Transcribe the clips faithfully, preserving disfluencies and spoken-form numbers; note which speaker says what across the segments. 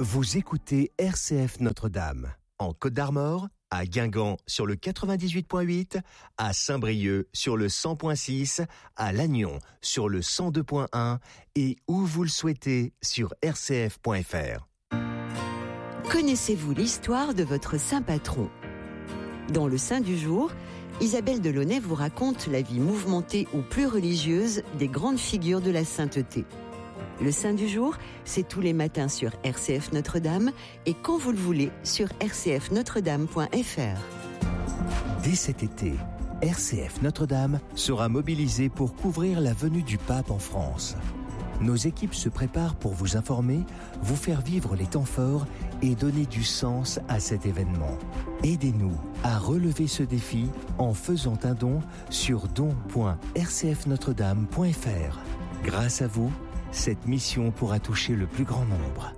Speaker 1: Vous écoutez R C F Notre-Dame, en Côte-d'Armor, à Guingamp sur le quatre-vingt-dix-huit virgule huit, à Saint-Brieuc sur le cent virgule six, à Lannion sur le cent deux virgule un et où vous le souhaitez sur r c f point f r.
Speaker 2: Connaissez-vous l'histoire de votre saint patron ? Dans le Saint du jour, Isabelle Delaunay vous raconte la vie mouvementée ou plus religieuse des grandes figures de la sainteté. Le Saint du jour, c'est tous les matins sur R C F Notre-Dame et quand vous le voulez sur r c f notre dame point f r.
Speaker 1: Dès cet été, R C F Notre-Dame sera mobilisée pour couvrir la venue du pape en France. Nos équipes se préparent pour vous informer, vous faire vivre les temps forts et donner du sens à cet événement. Aidez-nous à relever ce défi en faisant un don sur don point r c f notre dame point f r. Grâce à vous, cette mission pourra toucher le plus grand nombre.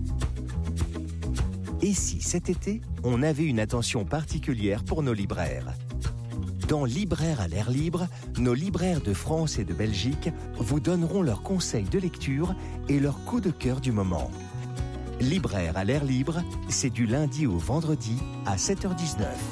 Speaker 1: Et si cet été, on avait une attention particulière pour nos libraires ? Dans Libraires à l'air libre, nos libraires de France et de Belgique vous donneront leurs conseils de lecture et leurs coups de cœur du moment. Libraires à l'air libre, c'est du lundi au vendredi à sept heures dix-neuf.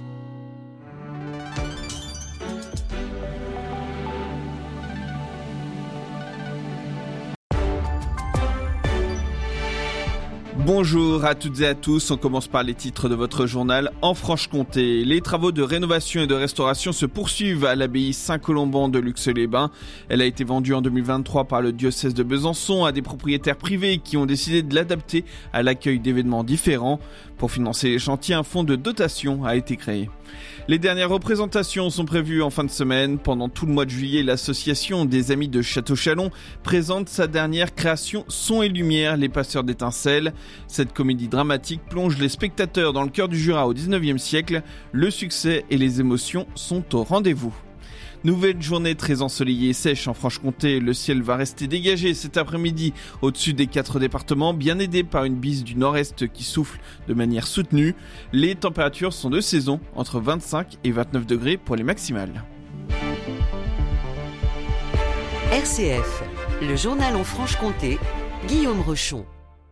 Speaker 3: Bonjour à toutes et à tous, on commence par les titres de votre journal en Franche-Comté. Les travaux de rénovation et de restauration se poursuivent à l'abbaye Saint-Colomban de Luxeuil-les-Bains. Elle a été vendue en deux mille vingt-trois par le diocèse de Besançon à des propriétaires privés qui ont décidé de l'adapter à l'accueil d'événements différents. Pour financer les chantiers, un fonds de dotation a été créé. Les dernières représentations sont prévues en fin de semaine. Pendant tout le mois de juillet, l'association des Amis de Château-Chalon présente sa dernière création Son et Lumière, les passeurs d'étincelles. Cette comédie dramatique plonge les spectateurs dans le cœur du Jura au dix-neuvième siècle. Le succès et les émotions sont au rendez-vous. Nouvelle journée très ensoleillée et sèche en Franche-Comté. Le ciel va rester dégagé cet après-midi au-dessus des quatre départements, bien aidé par une bise du nord-est qui souffle de manière soutenue. Les températures sont de saison, entre vingt-cinq et vingt-neuf degrés pour les maximales.
Speaker 2: R C F, le journal en Franche-Comté, Guillaume Rochon.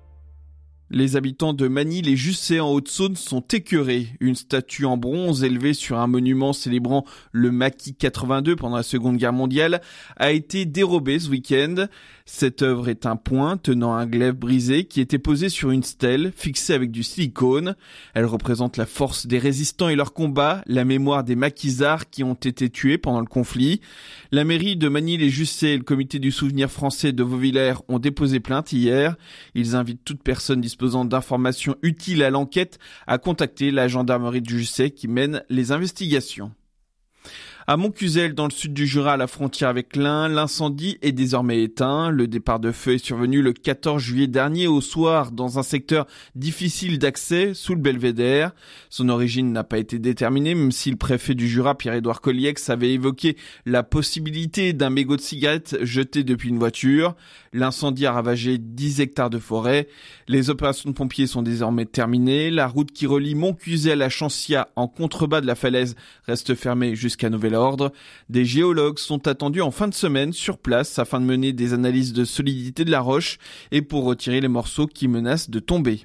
Speaker 3: Les habitants de Magny-les-Jussey en Haute-Saône sont écœurés. Une statue en bronze élevée sur un monument célébrant le maquis quatre-vingt-deux pendant la Seconde Guerre mondiale a été dérobée ce week-end. Cette œuvre est un point tenant un glaive brisé qui était posé sur une stèle fixée avec du silicone. Elle représente la force des résistants et leur combat, la mémoire des maquisards qui ont été tués pendant le conflit. La mairie de Magny-les-Jussey et le comité du souvenir français de Vauvillers ont déposé plainte hier. Ils invitent toute personne disposant d'informations utiles à l'enquête à contacter la gendarmerie de Jussey qui mène les investigations. À Montcuzel, dans le sud du Jura, à la frontière avec l'Ain, l'incendie est désormais éteint. Le départ de feu est survenu le quatorze juillet dernier au soir dans un secteur difficile d'accès sous le belvédère. Son origine n'a pas été déterminée, même si le préfet du Jura, Pierre-Édouard Colliex, avait évoqué la possibilité d'un mégot de cigarette jeté depuis une voiture. L'incendie a ravagé dix hectares de forêt. Les opérations de pompiers sont désormais terminées. La route qui relie Montcuzel à Chancia en contrebas de la falaise reste fermée jusqu'à nouvel ordre. Des géologues sont attendus en fin de semaine sur place afin de mener des analyses de solidité de la roche et pour retirer les morceaux qui menacent de tomber.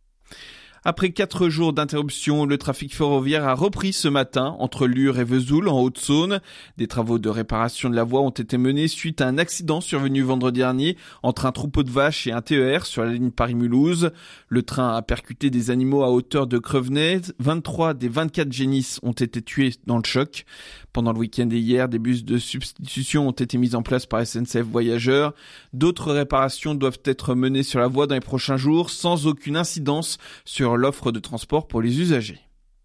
Speaker 3: Après quatre jours d'interruption, le trafic ferroviaire a repris ce matin entre Lure et Vesoul en Haute-Saône. Des travaux de réparation de la voie ont été menés suite à un accident survenu vendredi dernier entre un troupeau de vaches et un T E R sur la ligne Paris-Mulhouse. Le train a percuté des animaux à hauteur de Crevenay. vingt-trois des vingt-quatre génisses ont été tués dans le choc. Pendant le week-end et hier, des bus de substitution ont été mis en place par S N C F Voyageurs. D'autres réparations doivent être menées sur la voie dans les prochains jours sans aucune incidence sur l'offre de transport pour les usagers.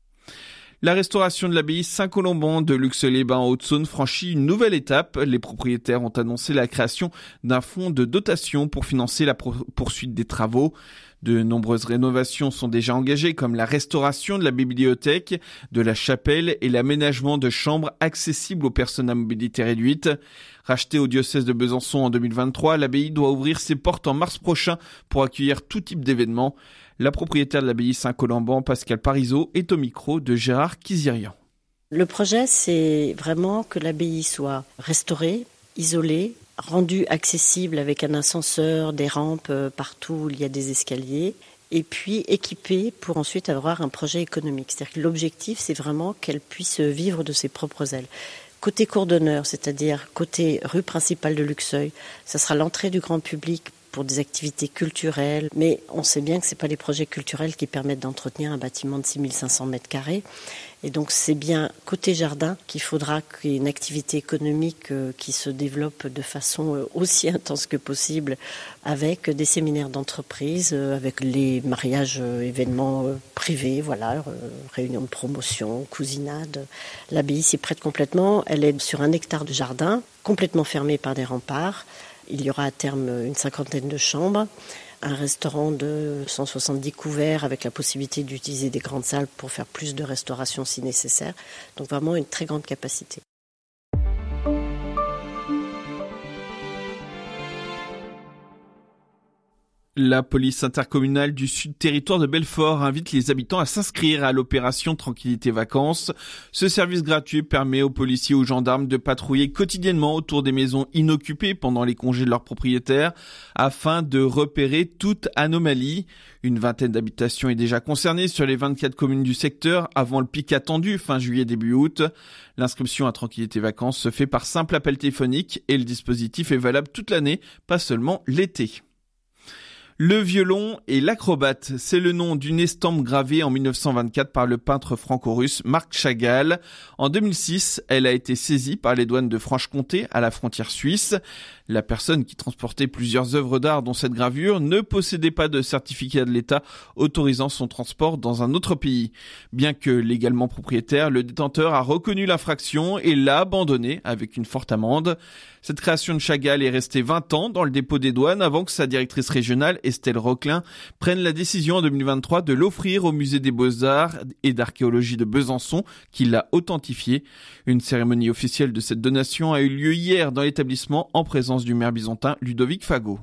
Speaker 3: La restauration de l'abbaye Saint-Colomban de Luxeuil-les-Bains en Haute-Saône franchit une nouvelle étape. Les propriétaires ont annoncé la création d'un fonds de dotation pour financer la pro- poursuite des travaux. De nombreuses rénovations sont déjà engagées, comme la restauration de la bibliothèque, de la chapelle et l'aménagement de chambres accessibles aux personnes à mobilité réduite. Rachetée au diocèse de Besançon en deux mille vingt-trois, l'abbaye doit ouvrir ses portes en mars prochain pour accueillir tout type d'événements. La propriétaire de l'abbaye Saint-Colomban, Pascal Parizeau, est au micro de Gérard.
Speaker 4: Le projet, c'est vraiment que l'abbaye soit restaurée, isolée, rendu accessible avec un ascenseur, des rampes partout où il y a des escaliers, et puis équipé pour ensuite avoir un projet économique. C'est-à-dire que l'objectif, c'est vraiment qu'elle puisse vivre de ses propres ailes. Côté cours d'honneur, c'est-à-dire côté rue principale de Luxeuil, ça sera l'entrée du grand public pour des activités culturelles, mais on sait bien que ce n'est pas les projets culturels qui permettent d'entretenir un bâtiment de six mille cinq cents mètres carrés. Et donc c'est bien côté jardin qu'il faudra qu'il y ait une activité économique qui se développe de façon aussi intense que possible, avec des séminaires d'entreprise, avec les mariages, événements privés, voilà, réunions de promotion, cousinade. L'abbaye s'y prête complètement. Elle est sur un hectare de jardin, complètement fermé par des remparts. Il y aura à terme une cinquantaine de chambres, un restaurant de cent soixante-dix couverts avec la possibilité d'utiliser des grandes salles pour faire plus de restauration si nécessaire. Donc vraiment une très grande capacité.
Speaker 3: La police intercommunale du Sud Territoire de Belfort invite les habitants à s'inscrire à l'opération Tranquillité Vacances. Ce service gratuit permet aux policiers et aux gendarmes de patrouiller quotidiennement autour des maisons inoccupées pendant les congés de leurs propriétaires afin de repérer toute anomalie. Une vingtaine d'habitations est déjà concernée sur les vingt-quatre communes du secteur avant le pic attendu fin juillet début août. L'inscription à Tranquillité Vacances se fait par simple appel téléphonique et le dispositif est valable toute l'année, pas seulement l'été. Le violon et l'acrobate, c'est le nom d'une estampe gravée en mille neuf cent vingt-quatre par le peintre franco-russe Marc Chagall. En deux mille six, elle a été saisie par les douanes de Franche-Comté à la frontière suisse. La personne qui transportait plusieurs œuvres d'art dont cette gravure ne possédait pas de certificat de l'État autorisant son transport dans un autre pays. Bien que légalement propriétaire, le détenteur a reconnu l'infraction et l'a abandonnée avec une forte amende. Cette création de Chagall est restée vingt ans dans le dépôt des douanes avant que sa directrice régionale, Estelle Roquelin, prenne la décision en deux mille vingt-trois de l'offrir au musée des Beaux-Arts et d'Archéologie de Besançon, qui l'a authentifié. Une cérémonie officielle de cette donation a eu lieu hier dans l'établissement en présence du maire byzantin Ludovic Fagot.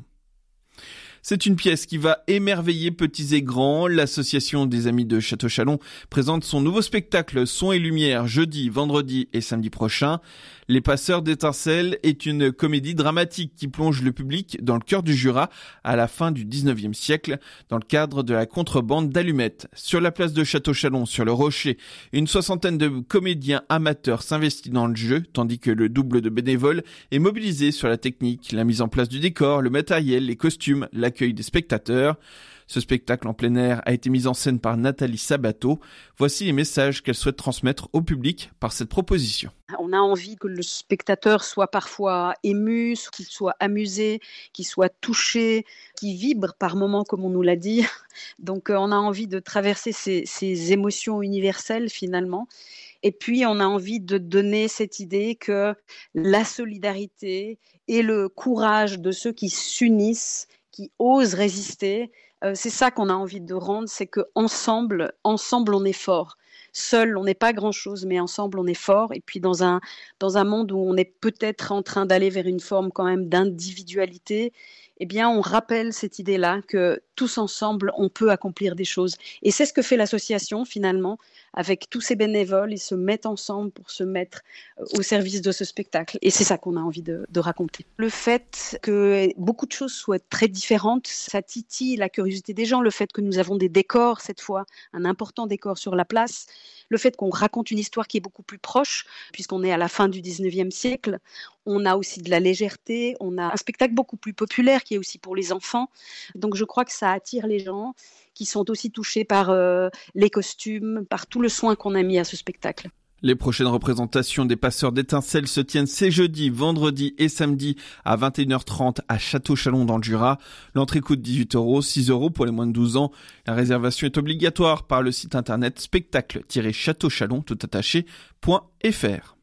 Speaker 3: C'est une pièce qui va émerveiller petits et grands. L'association des Amis de Château-Chalon présente son nouveau spectacle Son et Lumière jeudi, vendredi et samedi prochain. Les Passeurs d'étincelles est une comédie dramatique qui plonge le public dans le cœur du Jura à la fin du dix-neuvième siècle dans le cadre de la contrebande d'allumettes. Sur la place de Château-Chalon, sur le Rocher, une soixantaine de comédiens amateurs s'investissent dans le jeu, tandis que le double de bénévoles est mobilisé sur la technique, la mise en place du décor, le matériel, les costumes, l'accueil des spectateurs. Ce spectacle en plein air a été mis en scène par Nathalie Sabato. Voici les messages qu'elle souhaite transmettre au public par cette proposition.
Speaker 5: On a envie que le spectateur soit parfois ému, qu'il soit amusé, qu'il soit touché, qu'il vibre par moments, comme on nous l'a dit. Donc on a envie de traverser ces, ces émotions universelles finalement. Et puis on a envie de donner cette idée que la solidarité et le courage de ceux qui s'unissent, qui osent résister, euh, c'est ça qu'on a envie de rendre, c'est qu'ensemble, ensemble on est fort. Seul, on n'est pas grand-chose, mais ensemble, on est fort. Et puis, dans un, dans un monde où on est peut-être en train d'aller vers une forme quand même d'individualité, eh bien, on rappelle cette idée-là que tous ensemble, on peut accomplir des choses. Et c'est ce que fait l'association, finalement, avec tous ces bénévoles. Ils se mettent ensemble pour se mettre au service de ce spectacle. Et c'est ça qu'on a envie de, de raconter. Le fait que beaucoup de choses soient très différentes, ça titille la curiosité des gens. Le fait que nous avons des décors, cette fois, un important décor sur la place. Le fait qu'on raconte une histoire qui est beaucoup plus proche, puisqu'on est à la fin du dix-neuvième siècle. On a aussi de la légèreté. On a un spectacle beaucoup plus populaire qui est aussi pour les enfants. Donc, je crois que ça attire les gens qui sont aussi touchés par euh, les costumes, par tout le soin qu'on a mis à ce spectacle.
Speaker 3: Les prochaines représentations des Passeurs d'étincelles se tiennent ces jeudis, vendredis et samedis à vingt et une heures trente à Château-Chalon dans le Jura. L'entrée coûte dix-huit euros, six euros pour les moins de douze ans. La réservation est obligatoire par le site internet spectacle tiret château chalon tout attaché point f r.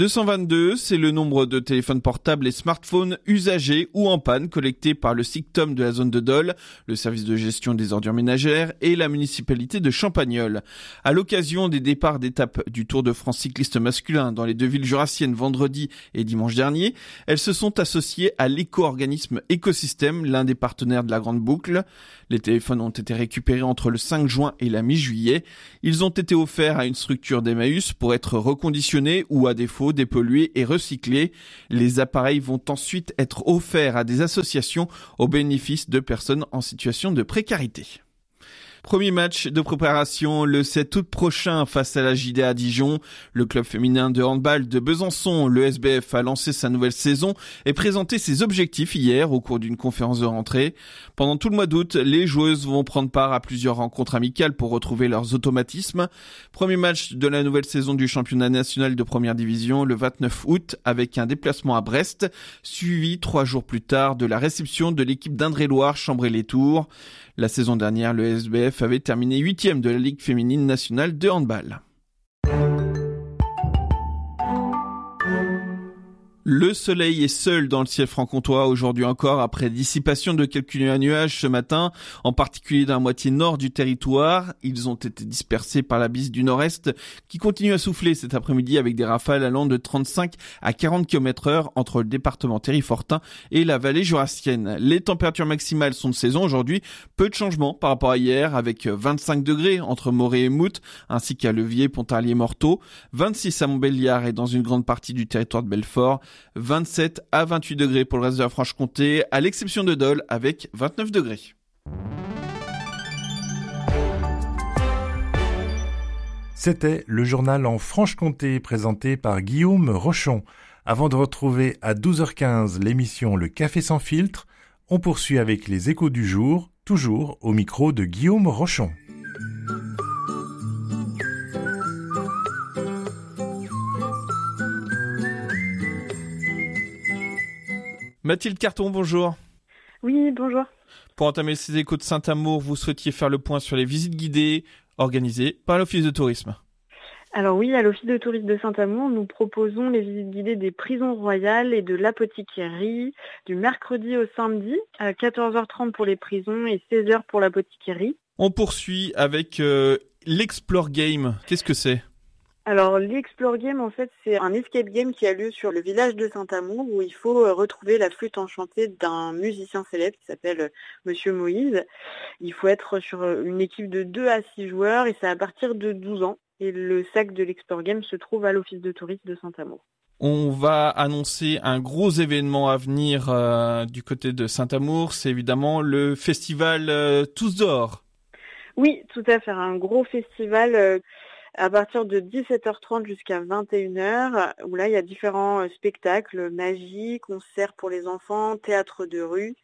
Speaker 3: deux cent vingt-deux, c'est le nombre de téléphones portables et smartphones usagés ou en panne collectés par le SICTOM de la zone de Dole, le service de gestion des ordures ménagères et la municipalité de Champagnole. À l'occasion des départs d'étape du Tour de France cycliste masculin dans les deux villes jurassiennes vendredi et dimanche dernier, elles se sont associées à l'éco-organisme Écosystème, l'un des partenaires de la Grande Boucle. Les téléphones ont été récupérés entre le cinq juin et la mi-juillet. Ils ont été offerts à une structure d'Emmaüs pour être reconditionnés ou à défaut dépollués et recyclés. Les appareils vont ensuite être offerts à des associations au bénéfice de personnes en situation de précarité. Premier match de préparation le sept août prochain face à la J D A Dijon. Le club féminin de handball de Besançon, le S B F, a lancé sa nouvelle saison et présenté ses objectifs hier au cours d'une conférence de rentrée. Pendant tout le mois d'août, les joueuses vont prendre part à plusieurs rencontres amicales pour retrouver leurs automatismes. Premier match de la nouvelle saison du championnat national de première division le vingt-neuf août avec un déplacement à Brest, suivi trois jours plus tard de la réception de l'équipe d'Indre-et-Loire Chambray-les-Tours. La saison dernière, le S B F avait terminé huitième de la Ligue féminine nationale de handball. Le soleil est seul dans le ciel franc-comtois aujourd'hui encore après dissipation de quelques nuages ce matin, en particulier dans la moitié nord du territoire. Ils ont été dispersés par la bise du nord-est qui continue à souffler cet après-midi avec des rafales allant de trente-cinq à quarante kilomètres heure entre le département terrifortain et la vallée jurassienne. Les températures maximales sont de saison aujourd'hui, peu de changements par rapport à hier avec vingt-cinq degrés entre Morée et Mout ainsi qu'à Levier, Pontarlier, Morteau, vingt-six à Montbéliard et dans une grande partie du territoire de Belfort, vingt-sept à vingt-huit degrés pour le reste de la Franche-Comté, à l'exception de Dole avec vingt-neuf degrés.
Speaker 6: C'était le journal en Franche-Comté présenté par Guillaume Rochon. Avant de retrouver à douze heures quinze l'émission Le Café sans filtre, on poursuit avec les échos du jour, toujours au micro de Guillaume Rochon.
Speaker 3: Mathilde Carton, bonjour.
Speaker 7: Oui, bonjour.
Speaker 3: Pour entamer ces échos de Saint-Amour, vous souhaitiez faire le point sur les visites guidées organisées par l'Office de tourisme.
Speaker 7: Alors oui, à l'Office de tourisme de Saint-Amour, nous proposons les visites guidées des prisons royales et de l'apothicairie du mercredi au samedi à quatorze heures trente pour les prisons et seize heures pour l'apothicairie.
Speaker 3: On poursuit avec euh, l'Explore Game. Qu'est-ce que c'est ?
Speaker 7: Alors l'Explore Game, en fait, c'est un escape game qui a lieu sur le village de Saint-Amour où il faut retrouver la flûte enchantée d'un musicien célèbre qui s'appelle Monsieur Moïse. Il faut être sur une équipe de deux à six joueurs et c'est à partir de douze ans. Et le sac de l'Explore Game se trouve à l'Office de tourisme de Saint-Amour.
Speaker 3: On va annoncer un gros événement à venir euh, du côté de Saint-Amour. C'est évidemment le festival euh, Tous dehors.
Speaker 7: Oui, tout à fait. Un gros festival euh, à partir de dix-sept heures trente jusqu'à vingt et une heures, où là, il y a différents euh, spectacles, magie, concerts pour les enfants, théâtre de rue.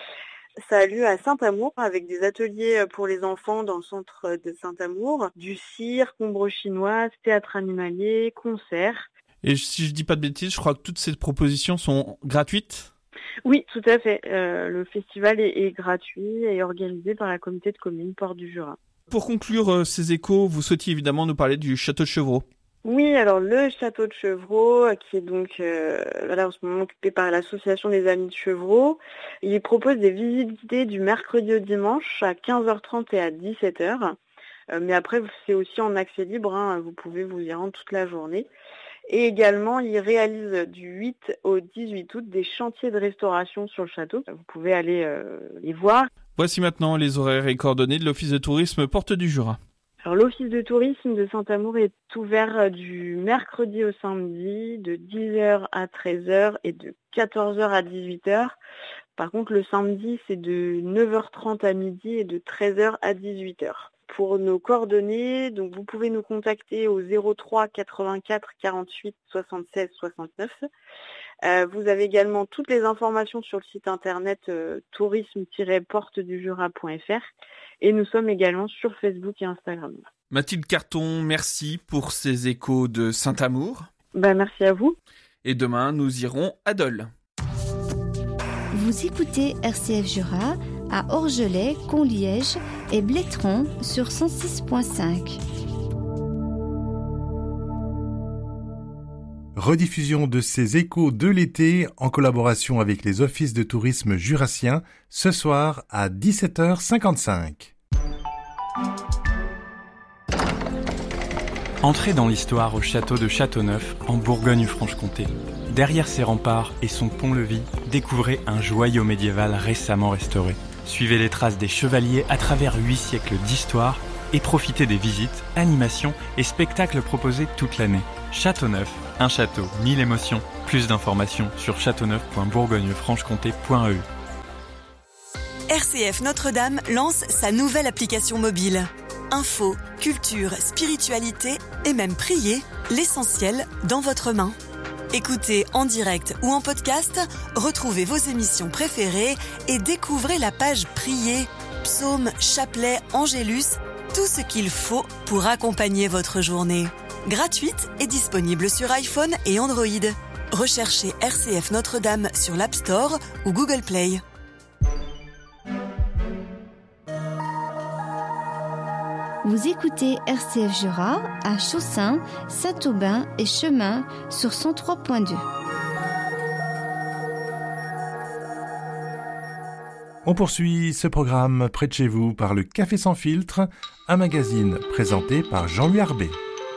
Speaker 7: Ça a lieu à Saint-Amour avec des ateliers pour les enfants dans le centre de Saint-Amour, du cirque, ombre chinoise, théâtre animalier, concerts.
Speaker 3: Et si je dis pas de bêtises, je crois que toutes ces propositions sont gratuites ?
Speaker 7: Oui, tout à fait. Euh, le festival est, est gratuit et organisé par la communauté de communes Port du Jura.
Speaker 3: Pour conclure euh, ces échos, vous souhaitiez évidemment nous parler du château de Chevreau.
Speaker 7: Oui, alors le château de Chevreau, qui est donc euh, voilà, en ce moment occupé par l'association des Amis de Chevreau, il propose des visites guidées du mercredi au dimanche à quinze heures trente et à dix-sept heures. Euh, mais après, c'est aussi en accès libre, hein, vous pouvez vous y rendre toute la journée. Et également, il réalise du huit au dix-huit août des chantiers de restauration sur le château. Vous pouvez aller euh, les voir.
Speaker 3: Voici maintenant les horaires et coordonnées de l'Office de tourisme Porte du Jura.
Speaker 7: Alors, l'Office de tourisme de Saint-Amour est ouvert du mercredi au samedi de dix heures à treize heures et de quatorze heures à dix-huit heures. Par contre, le samedi, c'est de neuf heures trente à midi et de treize heures à dix-huit heures. Pour nos coordonnées, donc vous pouvez nous contacter au zéro trois quatre-vingt-quatre quarante-huit soixante-seize soixante-neuf. Euh, vous avez également toutes les informations sur le site internet euh, tourisme tiret porte du jura point f r et nous sommes également sur Facebook et Instagram.
Speaker 3: Mathilde Carton, merci pour ces échos de Saint-Amour.
Speaker 7: Ben, merci à vous.
Speaker 3: Et demain, nous irons à Dole.
Speaker 8: Vous écoutez R C F Jura à Orgelet, Conliège et Blétron sur cent six virgule cinq.
Speaker 6: Rediffusion de ces échos de l'été en collaboration avec les offices de tourisme jurassien ce soir à dix-sept heures cinquante-cinq.
Speaker 9: Entrez dans l'histoire au château de Châteauneuf en Bourgogne-Franche-Comté. Derrière ses remparts et son pont-levis, découvrez un joyau médiéval récemment restauré. Suivez les traces des chevaliers à travers huit siècles d'histoire et profitez des visites, animations et spectacles proposés toute l'année. Châteauneuf, un château, mille émotions. Plus d'informations sur châteauneuf point bourgogne franche comté point e u.
Speaker 10: R C F Notre-Dame lance sa nouvelle application mobile. Info, culture, spiritualité et même prier, l'essentiel dans votre main. Écoutez en direct ou en podcast, retrouvez vos émissions préférées et découvrez la page Prier, psaumes, chapelets, angélus, tout ce qu'il faut pour accompagner votre journée. Gratuite et disponible sur iPhone et Android. Recherchez R C F Notre-Dame sur l'App Store ou Google Play.
Speaker 8: Vous écoutez R C F Jura à Chaussin, Saint-Aubin et Chemin sur cent trois point deux.
Speaker 6: On poursuit ce programme près de chez vous par le Café sans filtre, un magazine présenté par Jean-Louis Arbet.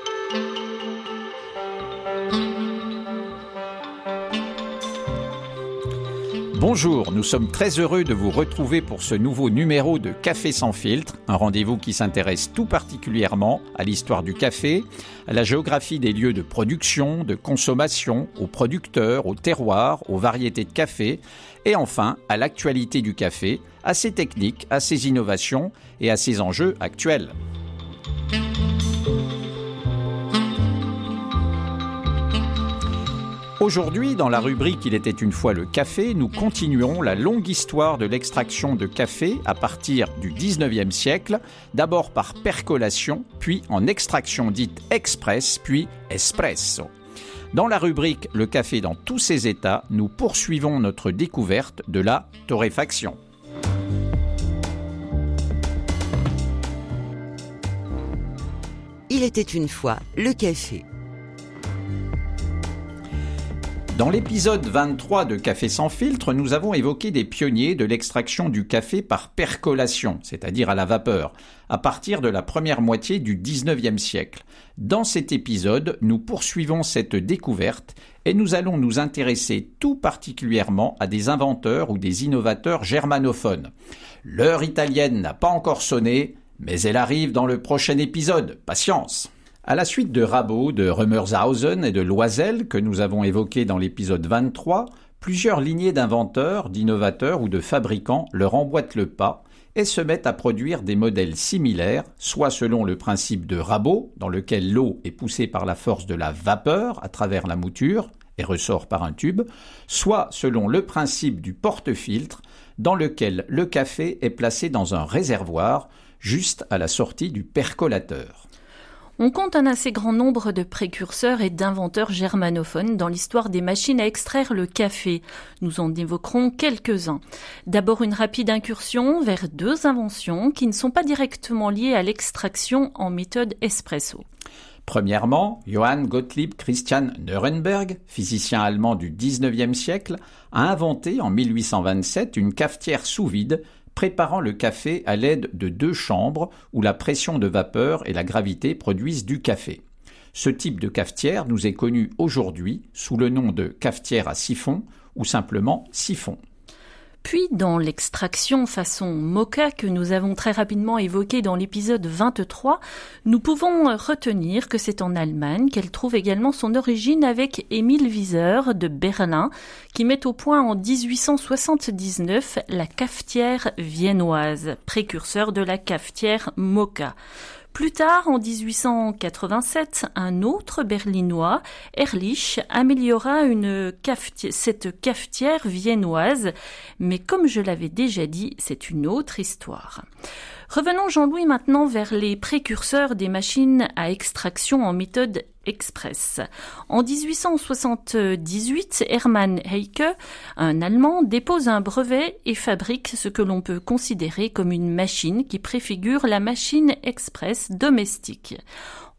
Speaker 11: Bonjour, nous sommes très heureux de vous retrouver pour ce nouveau numéro de Café sans filtre, un rendez-vous qui s'intéresse tout particulièrement à l'histoire du café, à la géographie des lieux de production, de consommation, aux producteurs, aux terroirs, aux variétés de café, et enfin à l'actualité du café, à ses techniques, à ses innovations et à ses enjeux actuels. Aujourd'hui, dans la rubrique « Il était une fois le café », nous continuons la longue histoire de l'extraction de café à partir du dix-neuvième siècle, d'abord par percolation, puis en extraction dite express, puis espresso. Dans la rubrique « Le café dans tous ses états », nous poursuivons notre découverte de la torréfaction.
Speaker 2: Il était une fois le café.
Speaker 11: Dans l'épisode vingt-trois de Café sans filtre, nous avons évoqué des pionniers de l'extraction du café par percolation, c'est-à-dire à la vapeur, à partir de la première moitié du dix-neuvième siècle. Dans cet épisode, nous poursuivons cette découverte et nous allons nous intéresser tout particulièrement à des inventeurs ou des innovateurs germanophones. L'heure italienne n'a pas encore sonné, mais elle arrive dans le prochain épisode. Patience! À la suite de Rabot, de Römershausen et de Loisel, que nous avons évoqués dans l'épisode vingt-trois, plusieurs lignées d'inventeurs, d'innovateurs ou de fabricants leur emboîtent le pas et se mettent à produire des modèles similaires, soit selon le principe de Rabot, dans lequel l'eau est poussée par la force de la vapeur à travers la mouture et ressort par un tube, soit selon le principe du porte-filtre, dans lequel le café est placé dans un réservoir, juste à la sortie du percolateur.
Speaker 12: On compte un assez grand nombre de précurseurs et d'inventeurs germanophones dans l'histoire des machines à extraire le café. Nous en évoquerons quelques-uns. D'abord une rapide incursion vers deux inventions qui ne sont pas directement liées à l'extraction en méthode espresso.
Speaker 11: Premièrement, Johann Gottlieb Christian Neurenberg, physicien allemand du dix-neuvième siècle, a inventé en mille huit cent vingt-sept une cafetière sous vide préparant le café à l'aide de deux chambres où la pression de vapeur et la gravité produisent du café. Ce type de cafetière nous est connu aujourd'hui sous le nom de cafetière à siphon ou simplement siphon.
Speaker 12: Puis, dans l'extraction façon moka que nous avons très rapidement évoquée dans l'épisode vingt-trois, nous pouvons retenir que c'est en Allemagne qu'elle trouve également son origine avec Emil Wieser de Berlin, qui met au point en dix-huit cent soixante-dix-neuf la cafetière viennoise, précurseur de la cafetière moka. Plus tard, en dix-huit cent quatre-vingt-sept, un autre berlinois, Ehrlich, améliora une cafetière, cette cafetière viennoise, mais comme je l'avais déjà dit, c'est une autre histoire. Revenons, Jean-Louis, maintenant vers les précurseurs des machines à extraction en méthode express. En dix-huit cent soixante-dix-huit, Hermann Heike, un Allemand, dépose un brevet et fabrique ce que l'on peut considérer comme une machine qui préfigure la machine express domestique.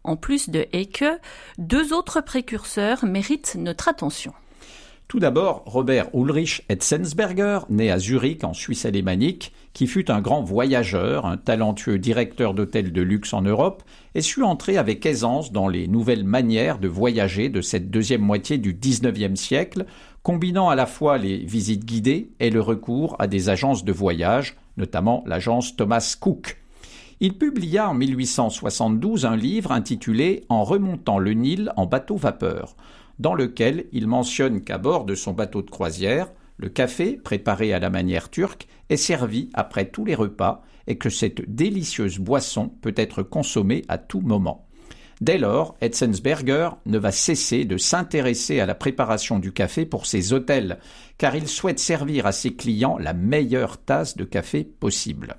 Speaker 12: En plus de Heike, deux autres précurseurs méritent notre attention.
Speaker 11: Tout d'abord, Robert Ulrich Etzensberger, né à Zurich en Suisse alémanique, qui fut un grand voyageur, un talentueux directeur d'hôtels de luxe en Europe, et sut entrer avec aisance dans les nouvelles manières de voyager de cette deuxième moitié du dix-neuvième siècle, combinant à la fois les visites guidées et le recours à des agences de voyage, notamment l'agence Thomas Cook. Il publia en mille huit cent soixante-douze un livre intitulé « En remontant le Nil en bateau-vapeur », dans lequel il mentionne qu'à bord de son bateau de croisière, le café, préparé à la manière turque, est servi après tous les repas et que cette délicieuse boisson peut être consommée à tout moment. Dès lors, Etzensberger ne va cesser de s'intéresser à la préparation du café pour ses hôtels, car il souhaite servir à ses clients la meilleure tasse de café possible.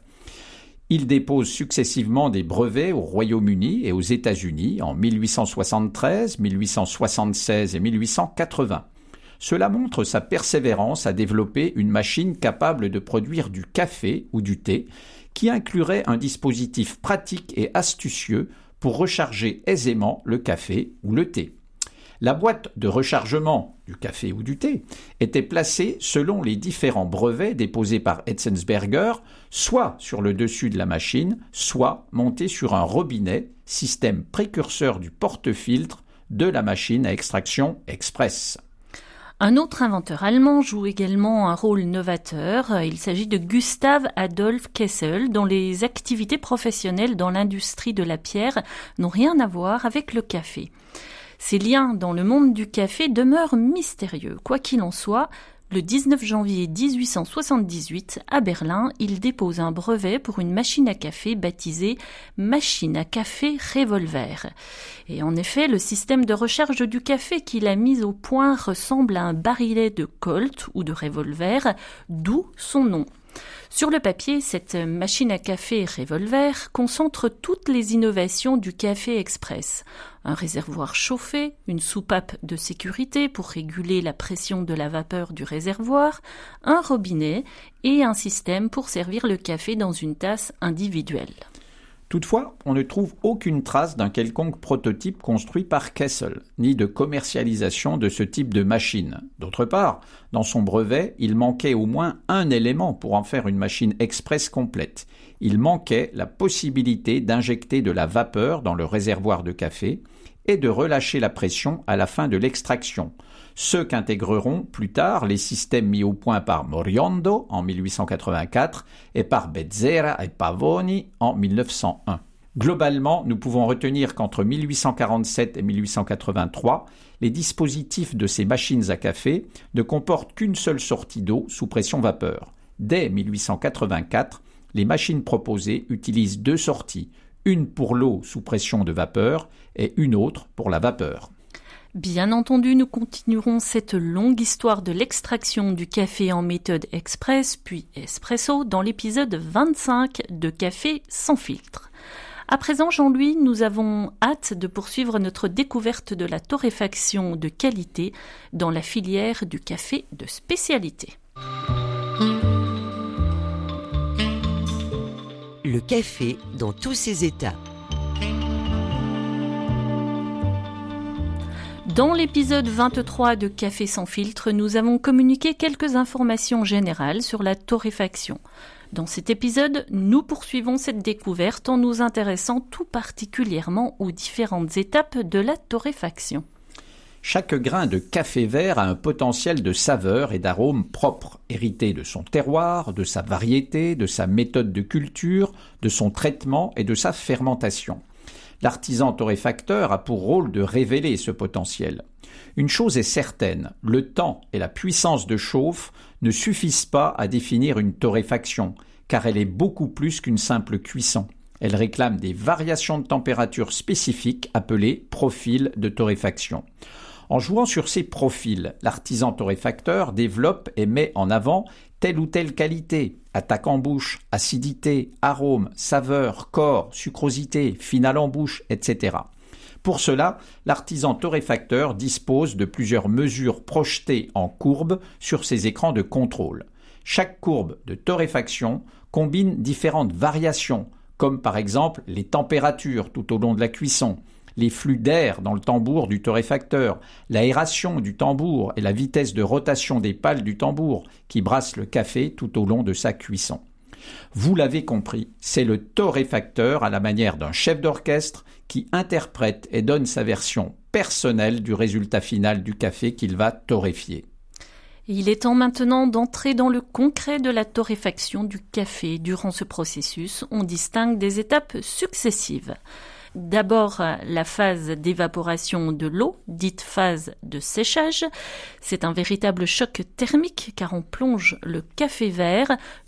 Speaker 11: Il dépose successivement des brevets au Royaume-Uni et aux États-Unis en mille huit cent soixante-treize, mille huit cent soixante-seize et mille huit cent quatre-vingts. Cela montre sa persévérance à développer une machine capable de produire du café ou du thé, qui inclurait un dispositif pratique et astucieux pour recharger aisément le café ou le thé. La boîte de rechargement du café ou du thé était placée selon les différents brevets déposés par Etzensberger, soit sur le dessus de la machine, soit montée sur un robinet, système précurseur du porte-filtre de la machine à extraction express.
Speaker 12: Un autre inventeur allemand joue également un rôle novateur. Il s'agit de Gustav Adolf Kessel, dont les activités professionnelles dans l'industrie de la pierre n'ont rien à voir avec le café. Ces liens dans le monde du café demeurent mystérieux. Quoi qu'il en soit, le dix-neuf janvier dix-huit cent soixante-dix-huit, à Berlin, il dépose un brevet pour une machine à café baptisée « machine à café revolver ». Et en effet, le système de recharge du café qu'il a mis au point ressemble à un barillet de Colt ou de revolver, d'où son nom. Sur le papier, cette machine à café revolver concentre toutes les innovations du café express. Un réservoir chauffé, une soupape de sécurité pour réguler la pression de la vapeur du réservoir, un robinet et un système pour servir le café dans une tasse individuelle.
Speaker 11: Toutefois, on ne trouve aucune trace d'un quelconque prototype construit par Kessel, ni de commercialisation de ce type de machine. D'autre part, dans son brevet, il manquait au moins un élément pour en faire une machine express complète. Il manquait la possibilité d'injecter de la vapeur dans le réservoir de café et de relâcher la pression à la fin de l'extraction, ce qu'intégreront plus tard les systèmes mis au point par Moriondo en mille huit cent quatre-vingt-quatre et par Bezzera et Pavoni en mille neuf cent un. Globalement, nous pouvons retenir qu'entre mille huit cent quarante-sept et mille huit cent quatre-vingt-trois, les dispositifs de ces machines à café ne comportent qu'une seule sortie d'eau sous pression vapeur. Dès mille huit cent quatre-vingt-quatre, les machines proposées utilisent deux sorties, une pour l'eau sous pression de vapeur et une autre pour la vapeur.
Speaker 12: Bien entendu, nous continuerons cette longue histoire de l'extraction du café en méthode express puis espresso dans l'épisode vingt-cinq de Café sans filtre. À présent, Jean-Louis, nous avons hâte de poursuivre notre découverte de la torréfaction de qualité dans la filière du café de spécialité.
Speaker 2: Le café dans tous ses états.
Speaker 12: Dans l'épisode vingt-trois de Café sans filtre, nous avons communiqué quelques informations générales sur la torréfaction. Dans cet épisode, nous poursuivons cette découverte en nous intéressant tout particulièrement aux différentes étapes de la torréfaction.
Speaker 11: Chaque grain de café vert a un potentiel de saveur et d'arôme propre, hérité de son terroir, de sa variété, de sa méthode de culture, de son traitement et de sa fermentation. L'artisan torréfacteur a pour rôle de révéler ce potentiel. Une chose est certaine, le temps et la puissance de chauffe ne suffisent pas à définir une torréfaction, car elle est beaucoup plus qu'une simple cuisson. Elle réclame des variations de température spécifiques appelées profils de torréfaction. En jouant sur ces profils, l'artisan torréfacteur développe et met en avant telle ou telle qualité, attaque en bouche, acidité, arôme, saveur, corps, sucrosité, finale en bouche, et cetera. Pour cela, l'artisan torréfacteur dispose de plusieurs mesures projetées en courbe sur ses écrans de contrôle. Chaque courbe de torréfaction combine différentes variations, comme par exemple les températures tout au long de la cuisson, les flux d'air dans le tambour du torréfacteur, l'aération du tambour et la vitesse de rotation des pales du tambour qui brassent le café tout au long de sa cuisson. Vous l'avez compris, c'est le torréfacteur à la manière d'un chef d'orchestre qui interprète et donne sa version personnelle du résultat final du café qu'il va torréfier.
Speaker 12: Il est temps maintenant d'entrer dans le concret de la torréfaction du café. Durant ce processus, on distingue des étapes successives. D'abord, la phase d'évaporation de l'eau, dite phase de séchage. C'est un véritable choc thermique car on plonge le café vert